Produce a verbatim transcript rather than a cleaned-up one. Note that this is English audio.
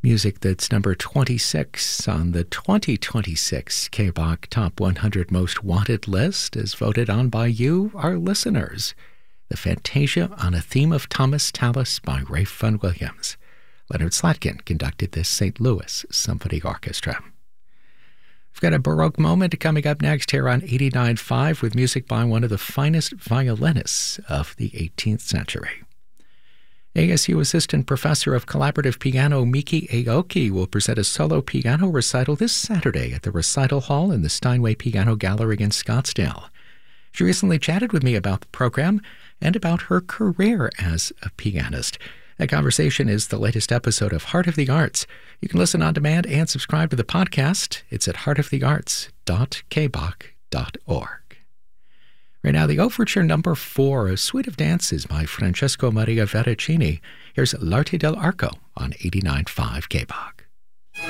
Music that's number twenty-six on the twenty twenty-six K B O C Top one hundred Most Wanted list is voted on by you, our listeners. The Fantasia on a Theme of Thomas Tallis by Ralph Vaughan Williams. Leonard Slatkin conducted this Saint Louis Symphony Orchestra. We've got a Baroque moment coming up next here on eighty-nine point five with music by one of the finest violinists of the eighteenth century. A S U Assistant Professor of Collaborative Piano Miki Aoki will present a solo piano recital this Saturday at the Recital Hall in the Steinway Piano Gallery in Scottsdale. She recently chatted with me about the program and about her career as a pianist. That conversation is the latest episode of Heart of the Arts. You can listen on demand and subscribe to the podcast. It's at heart of the arts dot k b o c dot org. Right now, the overture number four, A Suite of Dances by Francesco Maria Veracini. Here's L'Arte dell'Arco on eighty-nine point five K B O C.